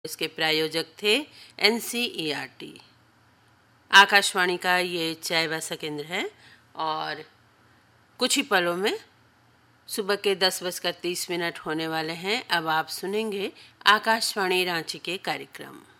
इसके प्रायोजक थे NCERT। आकाशवाणी का ये चायवासा केंद्र है और कुछ ही पलों में सुबह के 10:30 होने वाले हैं। अब आप सुनेंगे आकाशवाणी रांची के कार्यक्रम।